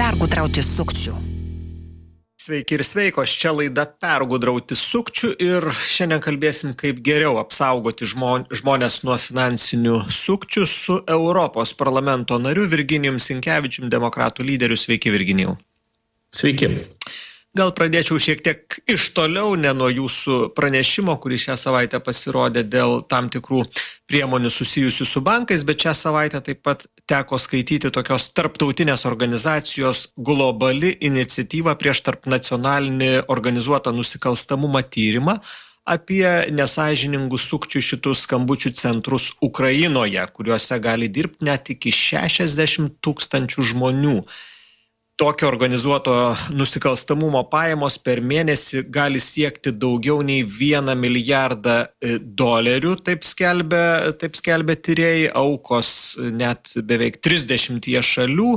pergudrauti sukčių. Sveiki ir sveikos, čia laida Pergudrauti sukčių ir šiandien kalbėsim, kaip geriau apsaugoti žmonės nuo finansinių sukčių su Europos parlamento nariu Virginijum Sinkevičium, demokratų lyderiu. Sveiki, Virginijau. Sveiki. Gal pradėčiau šiek tiek iš toliau, ne nuo jūsų pranešimo, kuris šią savaitę pasirodė dėl tam tikrų priemonių susijusių su bankais, bet šią savaitę taip pat teko skaityti tokios tarptautinės organizacijos globali iniciatyva prieš tarpnacionalinį organizuotą nusikalstamumą tyrimą apie nesąžiningų sukčių šitus skambučių centrus Ukrainoje, kuriuose gali dirbti net iki 60 000 žmonių. Tokio organizuoto nusikalstamumo pajamos per mėnesį gali siekti daugiau nei $1 milijardą, taip skelbia tyrėjai, aukos net beveik 30 šalių,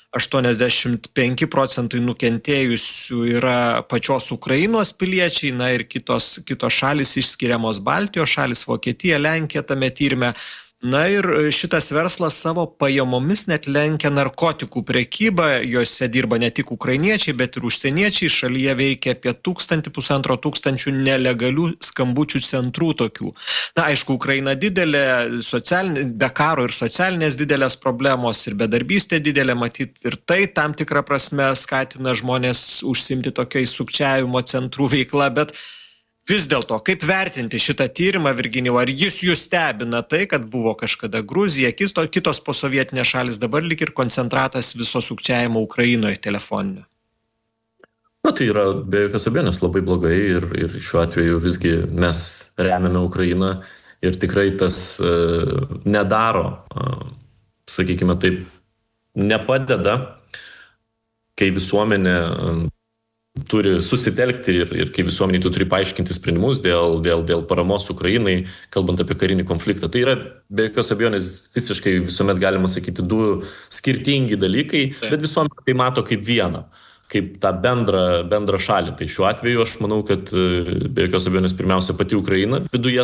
85% nukentėjusių yra pačios Ukrainos piliečiai, na ir kitos šalis išskiriamos Baltijos šalis, Vokietija, Lenkija tame tyrime. Na ir šitas verslas savo pajamomis net lenkia narkotikų prekybą, juose dirba ne tik ukrainiečiai, bet ir užsieniečiai, šalyje veikia apie 1,5 nelegalių skambučių centrų tokių. Na, aišku, Ukraina didelė, be karo ir socialinės didelės problemos ir bedarbystė didelė, matyt, ir tai tam tikrą prasme skatina žmonės užsiimti tokiais sukčiavimo centrų veikla, bet vis dėlto, kaip vertinti šitą tyrimą, Virginijau, ar jis jūs stebina tai, kad buvo kažkada Gruzija, kitos posovietinės šalis, dabar lyg ir koncentratas viso sukčiavimo Ukrainoje telefoninio? Na, tai yra be jokios abejonės labai blogai ir šiuo atveju visgi mes remiame Ukrainą ir tikrai tas nedaro, sakykime taip, nepadeda, kai visuomenė turi susitelkti ir kai visuomeniai tu turi paaiškinti sprendimus dėl paramos Ukrainai, kalbant apie karinį konfliktą. Tai yra be jokios abejonės visiškai visuomet galima sakyti du skirtingi dalykai, bet visuomet tai mato kaip vieną, kaip tą bendrą šalį. Tai šiuo atveju aš manau, kad be jokios abejonės pirmiausia pati Ukraina viduje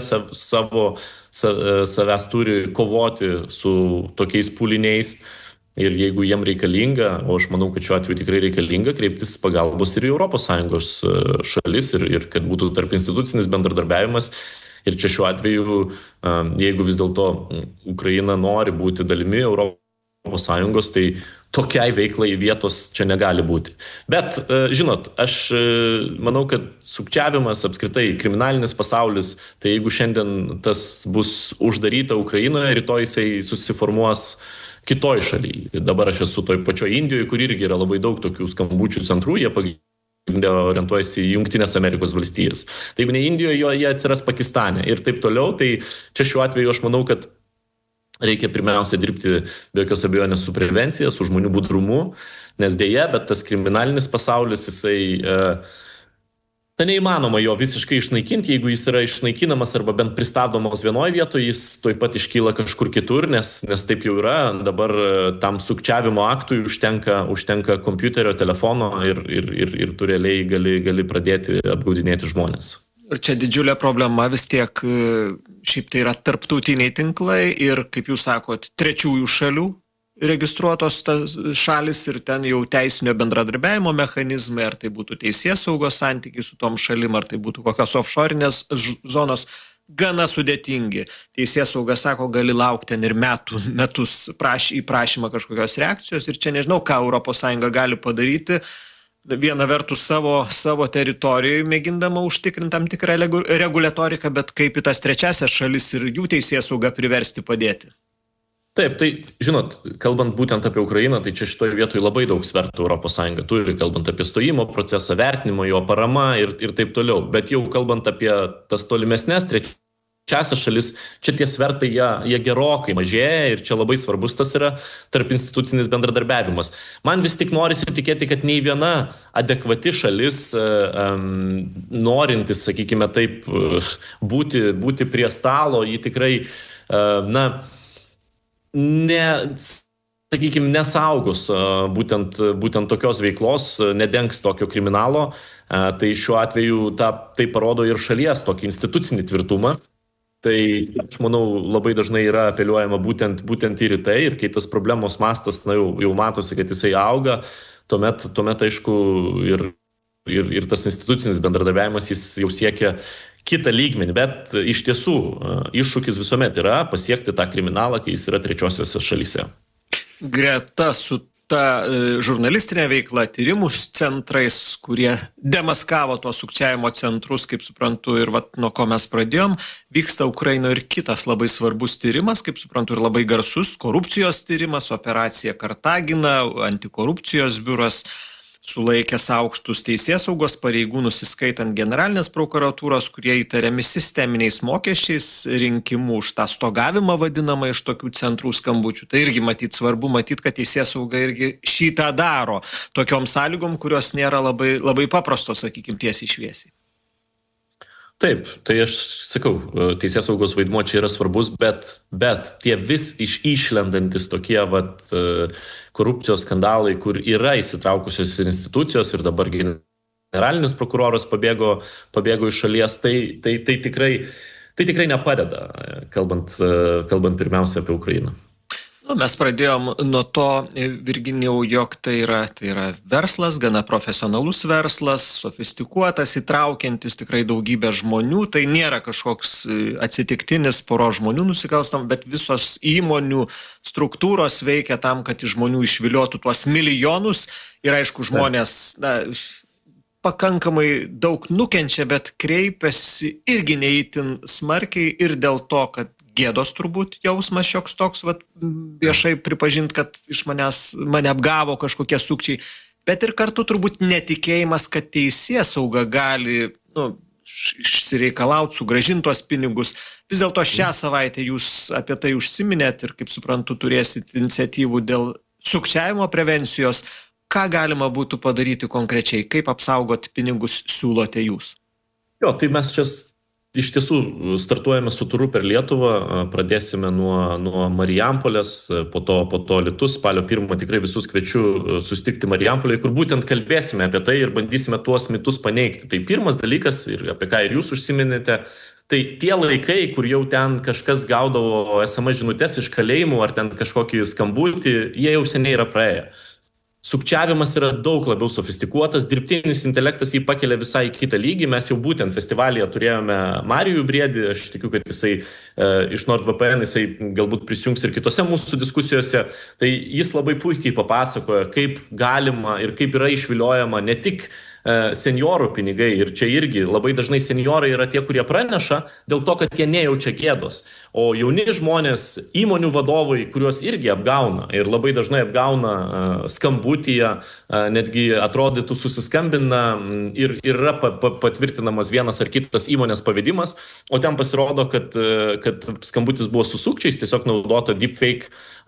savęs turi kovoti su tokiais pūliniais. Ir jeigu jiem reikalinga, o aš manau, kad šiuo atveju tikrai reikalinga, kreiptis pagalbos ir į ES šalis ir kad būtų tarp institucinis bendradarbiavimas. Ir čia šiuo atveju, jeigu vis dėlto Ukraina nori būti dalimi ES, tai tokiai veiklai vietos čia negali būti. Bet, žinot, aš manau, kad sukčiavimas apskritai, kriminalinis pasaulis, tai jeigu šiandien tas bus uždaryta Ukrainoje, rytoj jisai susiformuos kitoj šalyje. Dabar aš esu toj pačioj Indijoje, kur irgi yra labai daug tokių skambučių centrų, jie pagrinde orientuojasi į Jungtines Amerikos valstijas. Tai jeigu ne Indijoje, jie atsiras Pakistane ir taip toliau, tai čia šiuo atveju aš manau, kad reikia pirmiausia dirbti be jokios abejonės su prevencija, su žmonių budrumu, nes dėja, bet tas kriminalinis pasaulis, jisai neįmanoma jo visiškai išnaikinti, jeigu jis yra išnaikinamas arba bent pristabdomas vienoje vietoje, jis tuoj pat iškyla kažkur kitur, nes taip jau yra. Dabar tam sukčiavimo aktui užtenka kompiuterio, telefono ir tu realiai gali pradėti apgaudinėti žmonės. Ir čia didžiulė problema vis tiek, šiaip tai yra tarptautiniai tinklai ir, kaip jūs sakot, trečiųjų šalių registruotos šalis ir ten jau teisinio bendradarbiavimo mechanizmai, ar tai būtų teisėsaugos santykiai su tom šalim, ar tai būtų kokios offshorinės zonos, gana sudėtingi. Teisėsauga sako, gali laukti ten ir metus į prašymą kažkokios reakcijos ir čia nežinau, ką ES gali padaryti. Viena vertus savo teritorijoje mėgindama užtikrinti tam tikrą reguliatoriką, bet kaip į tas trečiasias šalis ir jų teisėsaugą priversti padėti. Taip, tai, žinot, kalbant būtent apie Ukrainą, tai čia šitoje vietoje labai daug svertų ES turi, kalbant apie stojimo procesą, vertinimo, jo parama ir taip toliau. Bet jau kalbant apie tas tolimesnės trečiasias šalis, čia tie svertai, jie gerokai mažėja ir čia labai svarbus tas yra tarp institucinis bendradarbiavimas. Man vis tik norisi tikėti, kad nei viena adekvati šalis, norintis, sakykime taip, būti prie stalo, ji tikrai, nesaugos būtent tokios veiklos, nedengs tokio kriminalo, tai šiuo atveju tai parodo ir šalies tokį institucinį tvirtumą. Tai aš manau, labai dažnai yra apeliuojama būtent ir į tai, ir kai tas problemos mastas jau matosi, kad jisai auga, tuomet aišku, ir tas institucinis bendradarbiavimas jis jau siekia kitą lygmenį, bet iš tiesų iššūkis visuomet yra pasiekti tą kriminalą, kai jis yra trečiosiose šalyse. Greta su ta žurnalistinė veikla, tyrimų centrais, kurie demaskavo tos sukčiavimo centrus, kaip suprantu, ir nuo ko mes pradėjom, vyksta Ukrainoje ir kitas labai svarbus tyrimas, kaip suprantu, ir labai garsus korupcijos tyrimas, operacija Kartagina, antikorupcijos biuras sulaikęs aukštus teisėsaugos pareigūnus, įskaitant generalinės prokuratūros, kurie įtariami sisteminiais mokesčiais rinkimų už tą stogavimą vadinamą iš tokių centrų skambučių. Tai irgi svarbu, kad teisėsauga irgi šitą daro tokiom sąlygom, kurios nėra labai, labai paprastos, sakykime, tiesiai šviesiai. Taip, tai aš sakau, teisėsaugos vaidmuo čia yra svarbus, bet tie vis išlendantis tokie korupcijos skandalai, kur yra įsitraukusios institucijos ir dabar generalinis prokuroras pabėgo iš šalies, tai tikrai nepadeda, kalbant pirmiausia apie Ukrainą. Mes pradėjom nuo to, Virginijau, jog tai yra verslas, gana profesionalus verslas, sofistikuotas, įtraukiantis tikrai daugybę žmonių. Tai nėra kažkoks atsitiktinis poros žmonių nusikalstam, bet visos įmonių struktūros veikia tam, kad iš žmonių išviliotų tuos milijonus. Ir aišku, žmonės pakankamai daug nukenčia, bet kreipiasi irgi neįtin smarkiai ir dėl to, kad gėdos turbūt jausmas šioks toks, viešai pripažint, kad iš mane apgavo kažkokie sukčiai, bet ir kartu turbūt netikėjimas, kad teisėsauga gali išsireikalauti, sugrąžinti tuos pinigus. Vis dėlto šią savaitę jūs apie tai užsiminėt ir, kaip suprantu, turėsit iniciatyvų dėl sukčiavimo prevencijos. Ką galima būtų padaryti konkrečiai? Kaip apsaugoti pinigus siūlote jūs? Tai mes čia iš tiesų startuojame su turu per Lietuvą, pradėsime nuo Marijampolės, po to Alytus, spalio 1 tikrai visus kviečiu susitikti Marijampolėje, kur būtent kalbėsime apie tai ir bandysime tuos mitus paneigti. Tai pirmas dalykas, ir apie ką ir jūs užsiminėte, tai tie laikai, kur jau ten kažkas gaudavo SMS žinutes iš kalėjimų ar ten kažkokį skambutį, jie jau seniai yra praėję. Sukčiavimas yra daug labiau sofistikuotas, dirbtinis intelektas jį pakelia visai kitą lygį. Mes jau būtent festivalyje turėjome Marijų Briedį, aš tikiu, kad jisai iš NordVPN, jisai galbūt prisijungs ir kitose mūsų diskusijose. Tai jis labai puikiai papasakoja, kaip galima ir kaip yra išviliojama ne tik seniorų pinigai, ir čia irgi labai dažnai seniorai yra tie, kurie praneša dėl to, kad jie nejaučia gėdos. O jauni žmonės, įmonių vadovai, kuriuos irgi apgauna ir labai dažnai apgauna skambutyje, netgi atrodytų susiskambina ir yra patvirtinamas vienas ar kitas įmonės pavedimas, o ten pasirodo, kad skambutis buvo su sukčiais, tiesiog naudota deepfake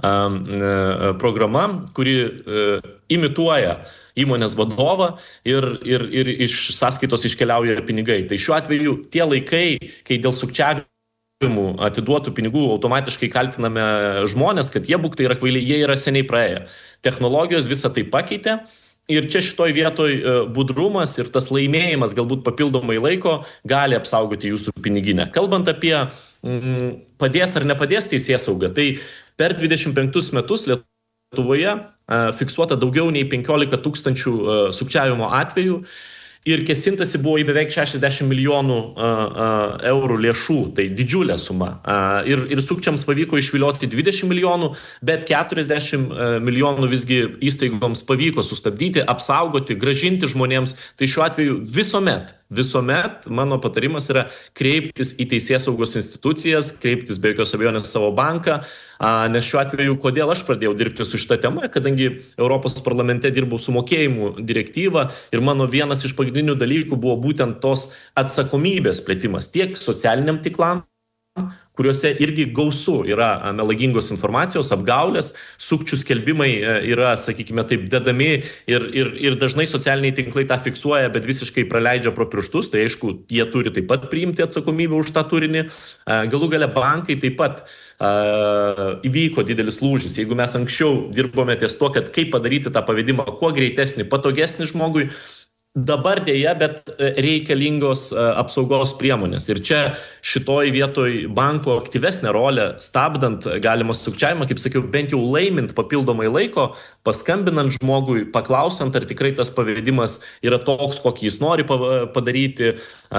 programa, kuri imituoja įmonės vadovą ir iš sąskaitos iškeliauja pinigai. Tai šiuo atveju tie laikai, kai dėl sukčiavimų atiduotų pinigų automatiškai kaltiname žmonės, kad jie būktai yra kvailiai, jie yra seniai praėję. Technologijos visą tai pakeitė ir čia šitoj vietoj budrumas ir tas laimėjimas galbūt papildomai laiko gali apsaugoti jūsų piniginę. Kalbant apie padės ar nepadės teisėsauga, tai per 25 metus Lietuvoje fiksuota daugiau nei 15 000 sukčiavimo atvejų ir kėsintasi buvo į beveik 60 milijonų eurų lėšų, tai didžiulė suma. Ir sukčiams pavyko išvilioti 20 milijonų, bet 40 milijonų visgi įstaigoms pavyko sustabdyti, apsaugoti, grąžinti žmonėms. Tai šiuo atveju visuomet mano patarimas yra kreiptis į teisėsaugos institucijas, kreiptis be jokios abejonės savo banką, nes šiuo atveju, kodėl aš pradėjau dirbti su šitą temą, kadangi Europos parlamente dirbau su mokėjimų direktyva ir mano vienas iš pagrindinių dalykų buvo būtent tos atsakomybės plėtimas tiek socialiniam tiklam, kuriuose irgi gausu yra melagingos informacijos, apgaulės, sukčių skelbimai yra, sakykime taip, dedami ir dažnai socialiniai tinklai tą fiksuoja, bet visiškai praleidžia pro pirštus, tai aišku, jie turi taip pat priimti atsakomybę už tą turinį. Galų gale bankai taip pat įvyko didelis lūžis. Jeigu mes anksčiau dirbome ties to, kad kaip padaryti tą pavedimą kuo greitesnį, patogesnį žmogui, Dabar dėja, bet reikalingos apsaugos priemonės. Ir čia šitoj vietoj banko aktyvesnė rolė, stabdant galimą sukčiavimą, kaip sakiau, bent jau laimint papildomai laiko, paskambinant žmogui, paklausant, ar tikrai tas pavedimas yra toks, kokį jis nori padaryti,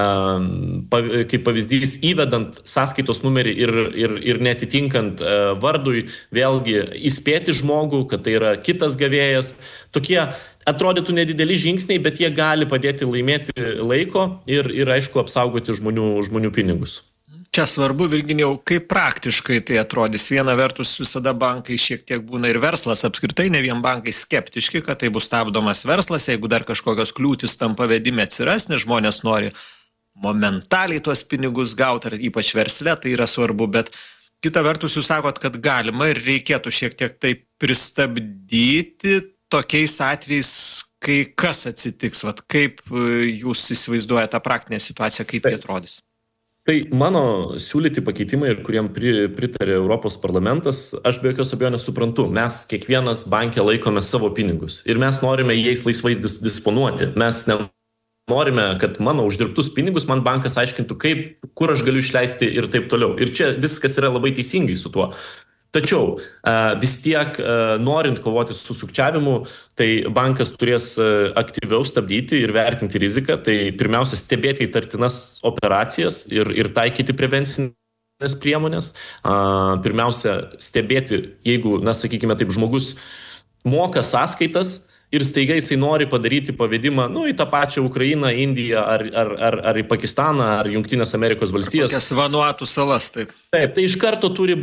kaip pavyzdys, įvedant sąskaitos numerį ir netitinkant vardui, vėlgi įspėti žmogų, kad tai yra kitas gavėjas. Tokie atrodytų nedideli žingsniai, bet jie gali padėti laimėti laiko ir aišku, apsaugoti žmonių pinigus. Čia svarbu, Virginijau, kaip praktiškai tai atrodys. Viena vertus visada bankai šiek tiek būna ir verslas apskritai, ne vien bankai skeptiški, kad tai bus stabdomas verslas, jeigu dar kažkokios kliūtis tam pavedime atsiras, nes žmonės nori momentaliai tuos pinigus gauti, ar ypač versle tai yra svarbu, bet kita vertus jūs sakot, kad galima ir reikėtų šiek tiek tai pristabdyti tokiais atvejais, kai kas atsitiks, vat kaip jūs įsivaizduojate tą praktinę situaciją, kaip jie atrodys? Tai mano siūlyti pakeitimai, ir kuriem pritarė Europos parlamentas, aš be jokios abejonės suprantu. Mes kiekvienas banke laikome savo pinigus ir mes norime jais laisvai disponuoti. Mes norime, kad mano uždirbtus pinigus man bankas aiškintų, kur aš galiu išleisti ir taip toliau. Ir čia viskas yra labai teisingai su tuo. Tačiau vis tiek, norint kovoti su sukčiavimu, tai bankas turės aktyviau stabdyti ir vertinti riziką. Tai pirmiausia, stebėti įtartinas operacijas ir taikyti prevencinės priemonės. Pirmiausia, stebėti, jeigu, sakykime taip, žmogus moka sąskaitas ir staiga jisai nori padaryti pavedimą į tą pačią Ukrainą, Indiją ar į Pakistaną ar Jungtinės Amerikos valstijas. Kokias Vanuatų salas, taip. Taip, tai iš karto turi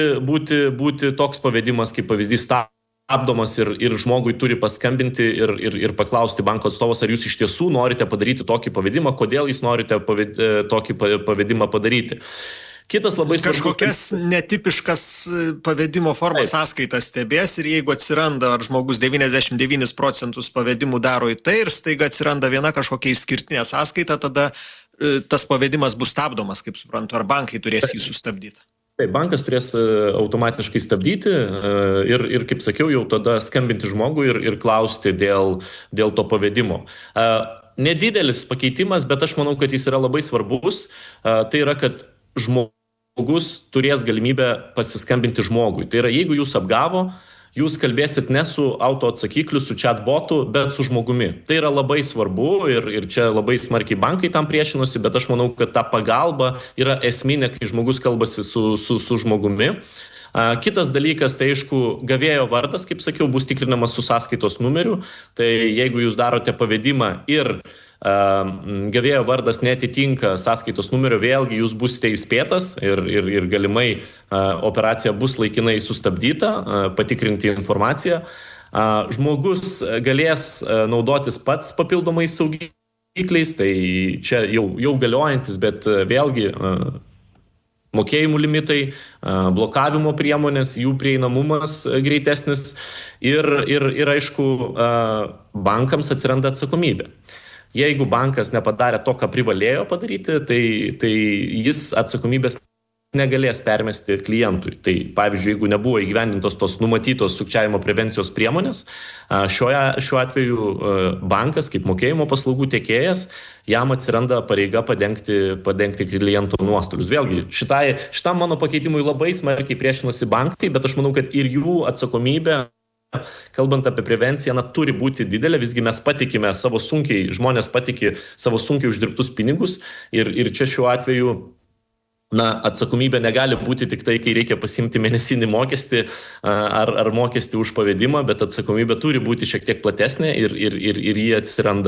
būti toks pavedimas, kaip pavyzdys stabdomas ir žmogui turi paskambinti ir paklausti banko atstovas, ar jūs iš tiesų norite padaryti tokį pavedimą, kodėl jūs norite tokį pavedimą padaryti. Kitas labai svarbus. Kažkokias netipiškas pavedimo formos sąskaitas stebės ir jeigu atsiranda, ar žmogus 99% pavedimų daro į tai ir staiga atsiranda viena kažkokia išskirtinė sąskaita, tada tas pavedimas bus stabdomas, kaip suprantu, ar bankai turės jį sustabdyti. Taip, bankas turės automatiškai stabdyti ir kaip sakiau, jau tada skambinti žmogui ir klausti dėl to pavedimo. Nedidelis pakeitimas, bet aš manau, kad jis yra labai svarbus. Tai yra, kad žmogus turės galimybę pasiskambinti žmogui. Tai yra, jeigu jūs apgavo, jūs kalbėsit ne su autoatsakikliu, su chatbotu, bet su žmogumi. Tai yra labai svarbu ir čia labai smarkiai bankai tam priešinosi, bet aš manau, kad ta pagalba yra esminė, kai žmogus kalbasi su žmogumi. Kitas dalykas, tai aišku, gavėjo vardas, kaip sakiau, bus tikrinamas su sąskaitos numeriu. Tai jeigu jūs darote pavedimą ir gavėjo vardas netitinka sąskaitos numerio, vėlgi jūs busite įspėtas ir galimai operacija bus laikinai sustabdyta, patikrinti informaciją. Žmogus galės naudotis pats papildomais saugikliais, tai čia jau galiojantis, bet vėlgi mokėjimų limitai, blokavimo priemonės, jų prieinamumas greitesnis ir aišku, bankams atsiranda atsakomybė. Jeigu bankas nepadarė to, ką privalėjo padaryti, tai jis atsakomybės negalės permesti klientui. Tai pavyzdžiui, jeigu nebuvo įgyvendintos tos numatytos sukčiavimo prevencijos priemonės, šiuo atveju bankas kaip mokėjimo paslaugų tiekėjas, jam atsiranda pareiga padengti kliento nuostolius. Vėlgi, šitam mano pakeitimui labai smarkiai priešinosi bankai, bet aš manau, kad ir jų atsakomybė, kalbant apie prevenciją, turi būti didelė, visgi mes patikime žmonės patiki savo sunkiai uždirbtus pinigus ir čia šiuo atveju atsakomybė negali būti tik tai, kai reikia pasimti mėnesinį mokestį ar mokestį už pavedimą, bet atsakomybė turi būti šiek tiek platesnė ir jie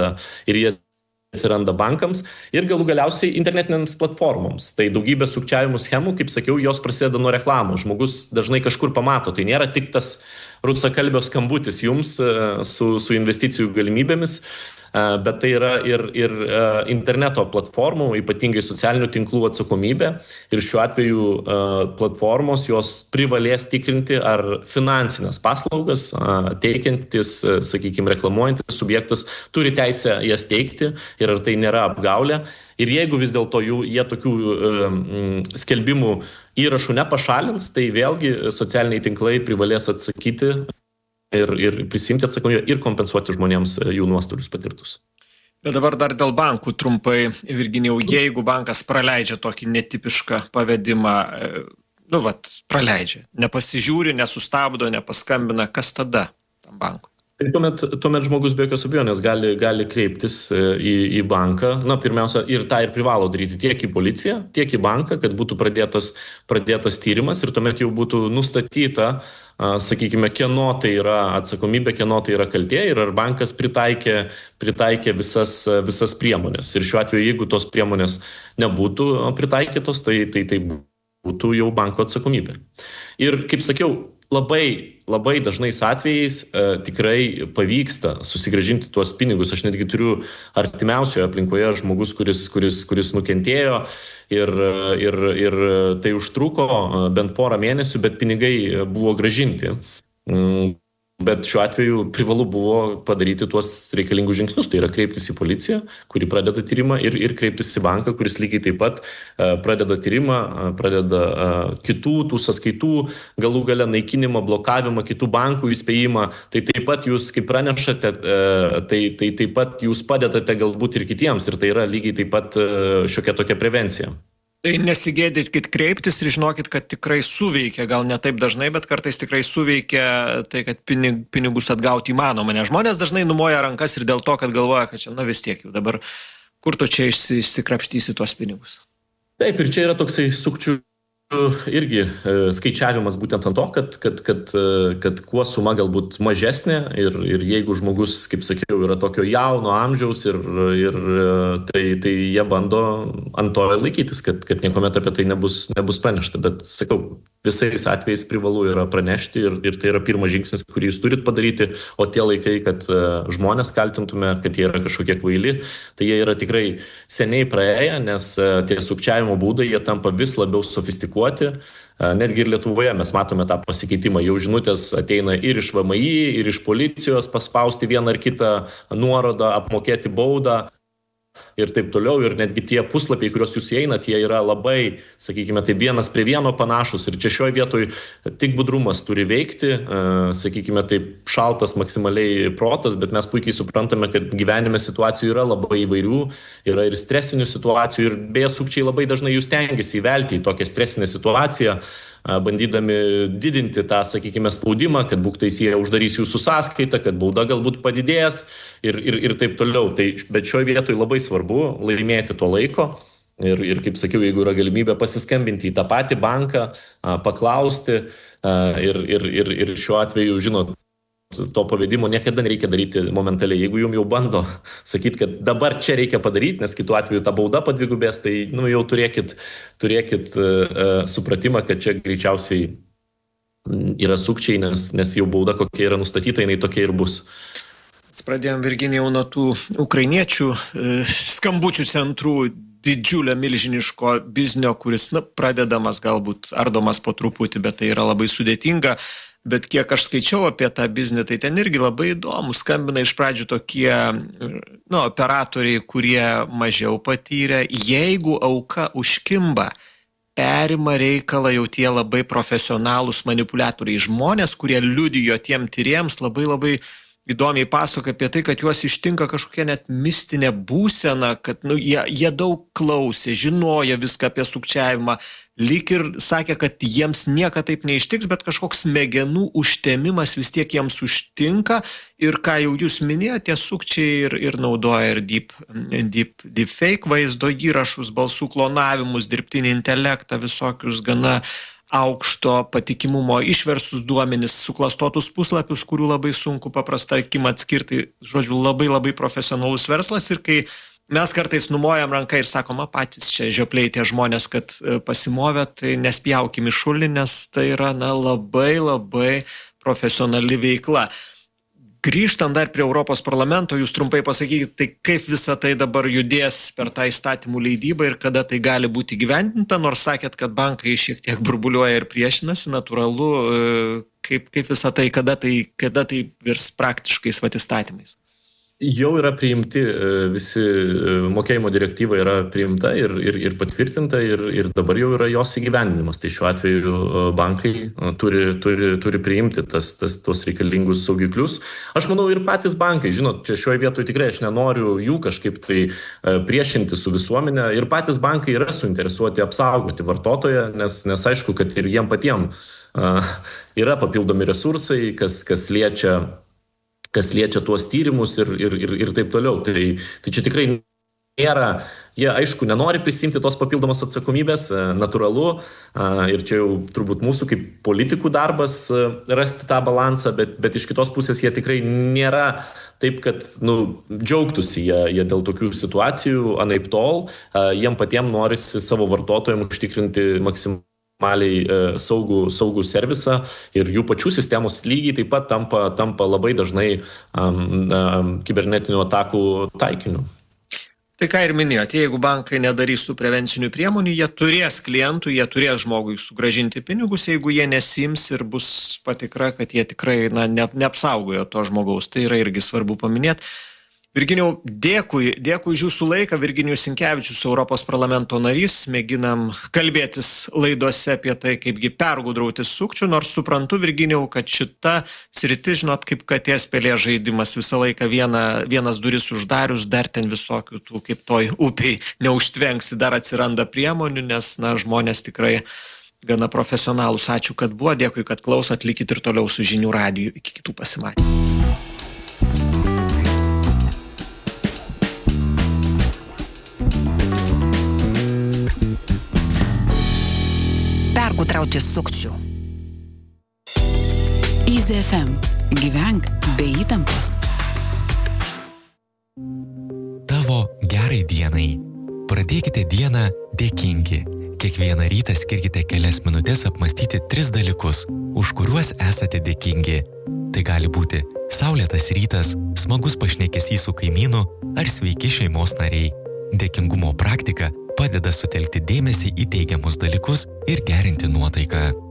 atsiranda bankams ir galų galiausiai internetinėms platformoms. Tai daugybė sukčiavimų schemų, kaip sakiau, jos prasideda nuo reklamų. Žmogus dažnai kažkur pamato. Tai nėra tik tas rusakalbio skambutis jums su investicijų galimybėmis, bet tai yra ir interneto platformų, ypatingai socialinių tinklų atsakomybė. Ir šiuo atveju platformos jos privalės tikrinti, ar finansinės paslaugas teikiantis, sakykime, reklamuojantis subjektas turi teisę jas teikti ir ar tai nėra apgaulė. Ir jeigu vis dėlto jie tokių skelbimų įrašų nepašalins, tai vėlgi socialiniai tinklai privalės atsakyti ir prisimti atsakomybę ir kompensuoti žmonėms jų nuostolius patirtus. Bet dabar dar dėl bankų trumpai, Virginijau, jeigu bankas praleidžia tokį netipišką pavedimą, nu vat, praleidžia, nepasižiūri, nesustabdo, nepaskambina, kas tada tam bankui? Tai tuomet žmogus be jokios abejonės gali kreiptis į banką. Na, pirmiausia, ir tą ir privalo daryti tiek į policiją, tiek į banką, kad būtų pradėtas tyrimas ir tuomet jau būtų nustatyta, sakykime, kieno tai yra atsakomybė, kieno tai yra kaltė ir ar bankas pritaikė visas priemonės. Ir šiuo atveju, jeigu tos priemonės nebūtų pritaikytos, tai būtų jau banko atsakomybė. Ir, kaip sakiau, labai dažnais atvejais tikrai pavyksta susigrąžinti tuos pinigus. Aš netgi turiu artimiausioje aplinkoje žmogus, kuris nukentėjo ir tai užtruko bent porą mėnesių, bet pinigai buvo grąžinti. Bet šiuo atveju privalu buvo padaryti tuos reikalingus žingsnius, tai yra kreiptis į policiją, kuri pradeda tyrimą, ir kreiptis į banką, kuris lygiai taip pat pradeda tyrimą, pradeda kitų tų sąskaitų, galų gale naikinimą, blokavimą, kitų bankų įspėjimą. Tai taip pat jūs, kaip pranešate, tai taip pat jūs padedate galbūt ir kitiems, ir tai yra lygiai taip pat šiokia tokia prevencija. Tai nesigėdykit kreiptis ir žinokit, kad tikrai suveikia, gal ne taip dažnai, bet kartais tikrai suveikia tai, kad pinigus atgauti įmanoma. Nes žmonės dažnai numoja rankas ir dėl to, kad galvoja, kad čia, na vis tiek jau dabar, kur tu čia išsikrapštysi tuos pinigus. Taip, ir čia yra toksai sukčių irgi skaičiavimas būtent ant to, kad kuo suma galbūt mažesnė ir jeigu žmogus, kaip sakiau, yra tokio jauno amžiaus ir tai jie bando ant to laikytis, kad niekuomet apie tai nebus pranešta. Bet sakau, visais atvejais privalu yra pranešti ir tai yra pirmas žingsnis, kurį jūs turit padaryti, o tie laikai, kad žmonės kaltintume, kad jie yra kažkokie kvaili, tai jie yra tikrai seniai praėję, nes tie sukčiavimo būdai, jie tampa vis labiau sofistikuoti. Netgi ir Lietuvoje mes matome tą pasikeitimą. Jau žinutės ateina ir iš VMI, ir iš policijos paspausti vieną ar kitą nuorodą, apmokėti baudą ir taip toliau. Ir netgi tie puslapiai, kuriuos jūs įeinat, jie yra labai, sakykime, tai vienas prie vieno panašus. Ir čia šioje vietoje tik budrumas turi veikti, sakykime, taip šaltas maksimaliai protas, bet mes puikiai suprantame, kad gyvenime situacijų yra labai įvairių, yra ir stresinių situacijų ir beje sukčiai labai dažnai jūs stengiasi įvelti į tokią stresinę situaciją, bandydami didinti tą, sakykime, spaudimą, kad būktais jie uždarys jūsų sąskaitą, kad bauda galbūt padidės ir taip toliau. Bet šioje vietoje labai svarbu laimėti to laiko ir kaip sakiau, jeigu yra galimybė pasiskambinti į tą patį banką, paklausti ir šiuo atveju, žinot, to pavedimo niekada nereikia daryti momentaliai. Jeigu jums jau bando sakyti, kad dabar čia reikia padaryti, nes kitu atveju ta bauda padvigubės, tai jau turėkit supratimą, kad čia greičiausiai yra sukčiai, nes jau bauda kokia yra nustatyta, jinai tokia ir bus. Pradėjom, Virginijau, nuo tų ukrainiečių skambučių centrų, didžiulio milžiniško biznio, kuris pradedamas, galbūt ardomas po truputį, bet tai yra labai sudėtinga. Bet kiek aš skaičiau apie tą biznį, tai ten irgi labai įdomu. Skambina iš pradžių tokie operatoriai, kurie mažiau patyrę. Jeigu auka užkimba, perima reikalą jau tie labai profesionalūs manipuliatoriai. Žmonės, kurie liudijo tiem tyriems, labai įdomiai pasakoja apie tai, kad juos ištinka kažkokia net mistinė būsena, kad jie daug klausė, žinojo viską apie sukčiavimą, lyg ir sakė, kad jiems nieka taip neištiks, bet kažkoks smegenų užtemimas vis tiek jiems užtinka ir ką jau jūs minėjote, tie sukčiai ir naudoja ir deepfake vaizdo įrašus, balsų klonavimus, dirbtinį intelektą, visokius gana aukšto patikimumo išversus duomenis, suklastotus puslapius, kurių labai sunku paprasta akim atskirti. Žodžiu, labai profesionalus verslas ir kai mes kartais numojam ranką ir sakom, patys čia žiopliai tie žmonės, kad pasimovė, tai nespjaukim į šulį, nes tai yra labai profesionali veikla. Grįžtant dar prie Europos parlamento, jūs trumpai pasakykite, tai kaip visa tai dabar judės per tą įstatymų leidybą ir kada tai gali būti įgyvendinta, nors sakėt, kad bankai šiek tiek burbuliuoja ir priešinasi, natūralu, kaip visa tai, kada tai virs praktiškais įstatymais? Jau yra priimti visi mokėjimo direktyva yra priimta ir patvirtinta ir dabar jau yra jos įgyvendinimas. Tai šiuo atveju bankai turi priimti tuos reikalingus saugiklius. Aš manau ir patys bankai, žinot, čia šioje vietoje tikrai aš nenoriu jų kažkaip tai priešinti su visuomenė. Ir patys bankai yra suinteresuoti apsaugoti vartotoją, nes aišku, kad ir jiem patiem yra papildomi resursai, kas liečia tuos tyrimus ir taip toliau. Tai čia tikrai nėra, jie aišku nenori prisimti tos papildomos atsakomybės, natūralu, ir čia jau turbūt mūsų kaip politikų darbas rasti tą balansą, bet iš kitos pusės jie tikrai nėra taip, kad džiaugtųsi jie dėl tokių situacijų, anaiptol, jiem patiem norisi savo vartotojams užtikrinti maksimaliai saugų servisą ir jų pačių sistemos lygiai taip pat tampa labai dažnai kibernetinių atakų taikiniu. Tai ką ir minėjote, jeigu bankai nedarys tų prevencinių priemonių, jie turės klientų, jie turės žmogui sugrąžinti pinigus, jeigu jie nesiims ir bus patikra, kad jie tikrai neapsaugojo to žmogaus. Tai yra irgi svarbu paminėti. Virginijau, dėkui už jūsų laiką. Virginijus Sinkevičius, Europos parlamento narys. Mėginam kalbėtis laidose apie tai, kaipgi pergudrauti sukčių, nors suprantu, Virginijau, kad šita sritis, žinot, kaip katės pelės žaidimas, visą laiką vienas duris uždarius, dar ten visokių tų, kaip toj upiai neužtvenksi, dar atsiranda priemonių, nes, žmonės tikrai gana profesionalūs. Ačiū, kad buvo, dėkui, kad klausot, likit ir toliau su Žinių radiju. Iki kitų pasimatymų. Pergudrauti sukčių. Easy FM. Gyvenk be įtampos. Tavo gerai dienai. Pradėkite dieną dėkingi. Kiekvieną rytą skirkite kelias minutės apmąstyti 3 dalykus, už kuriuos esate dėkingi. Tai gali būti saulėtas rytas, smagus pašnekesys su kaimynu ar sveiki šeimos nariai. Dėkingumo praktika padeda sutelkti dėmesį į teigiamus dalykus ir gerinti nuotaiką.